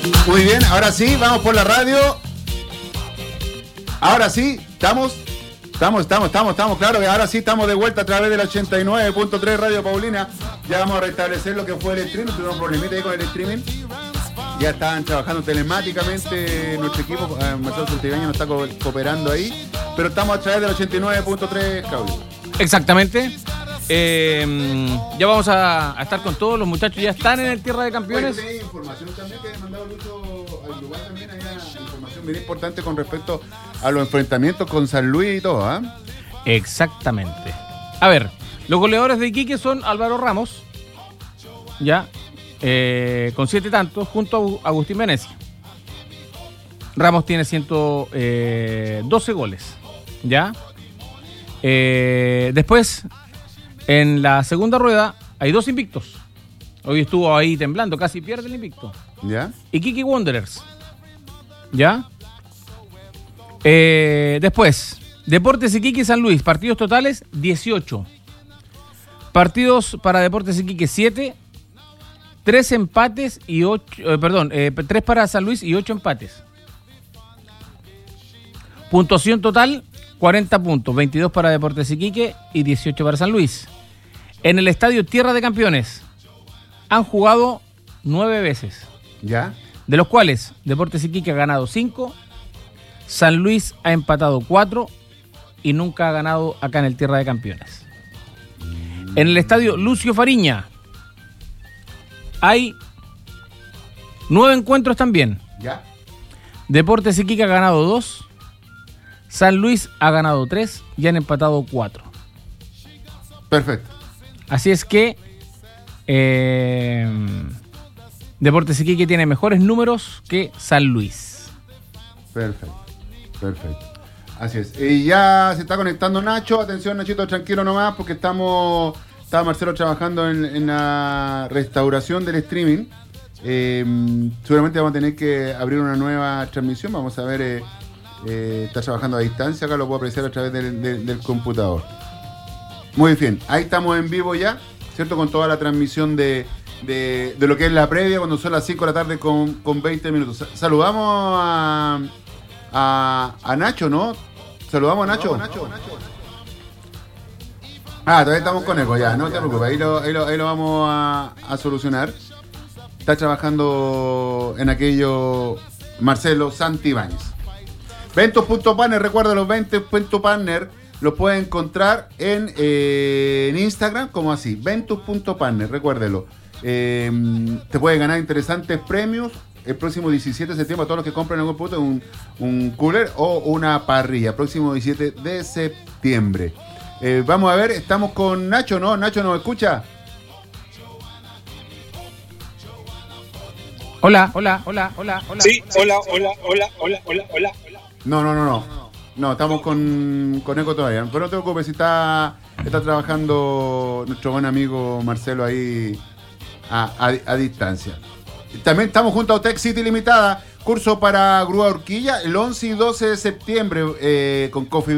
Muy bien, ahora sí, vamos por la radio. Ahora sí, estamos, claro que ahora sí estamos de vuelta a través del 89.3 Radio Paulina. Ya vamos a restablecer lo que fue el streaming, tuvimos un problemita ahí con el streaming. Ya estaban trabajando telemáticamente nuestro equipo, Marcelo Santibáñez nos está cooperando ahí, pero estamos a través del 89.3, Claudio. Exactamente. Ya vamos a estar con todos los muchachos, ya están en el Tierra de Campeones. Oye, hay información también que ha mandado Lucho al lugar, también hay información bien importante con respecto a los enfrentamientos con San Luis y todo, ¿eh? Exactamente. A ver, los goleadores de Iquique son Álvaro Ramos, ya, con 7 tantos, junto a Agustín Venecia. Ramos tiene 112 goles, ya. Después, en la segunda rueda, hay 2 invictos. Hoy estuvo ahí temblando, casi pierde el invicto. ¿Ya? Iquique Wanderers, ¿ya? Después, Deportes Iquique y San Luis, partidos totales 18. Partidos para Deportes Iquique 7, 3 empates y 8, 3 para San Luis y 8 empates. Puntuación total 40 puntos, 22 para Deportes Iquique y 18 para San Luis. En el estadio Tierra de Campeones han jugado 9 veces. ¿Ya? De los cuales Deportes Iquique ha ganado 5, San Luis ha empatado 4 y nunca ha ganado acá en el Tierra de Campeones. En el estadio Lucio Fariña hay 9 encuentros también. ¿Ya? Deportes Iquique ha ganado 2, San Luis ha ganado 3 y han empatado 4. Perfecto. Así es que Deportes Iquique tiene mejores números que San Luis. Perfecto. Así es. Y ya se está conectando Nacho. Atención, Nachito, tranquilo nomás, porque está Marcelo trabajando en la restauración del streaming. Seguramente vamos a tener que abrir una nueva transmisión. Vamos a ver, está trabajando a distancia. Acá lo puedo apreciar a través del computador. Muy bien, ahí estamos en vivo ya, ¿cierto? Con toda la transmisión de lo que es la previa, cuando son las 5 de la tarde con 20 minutos. Saludamos a Nacho, ¿no? Saludamos a Nacho. Todavía estamos con eco, ya, no te preocupes, ahí lo vamos a solucionar. Está trabajando en aquello Marcelo Santibáñez. Ventus.partner, recuerda, los Ventus.partner los pueden encontrar en Instagram como así, Ventus.partner, recuérdelo. Te pueden ganar interesantes premios el próximo 17 de septiembre a todos los que compren algún producto, un cooler o una parrilla, próximo 17 de septiembre. Vamos a ver, estamos con Nacho, ¿no? Nacho, ¿nos escucha? Hola. Sí, hola. No, estamos con eco todavía. Pero no te preocupes, si está trabajando nuestro buen amigo Marcelo ahí a distancia. También estamos junto a Tech City Limitada, curso para grúa horquilla, el 11 y 12 de septiembre con Coffee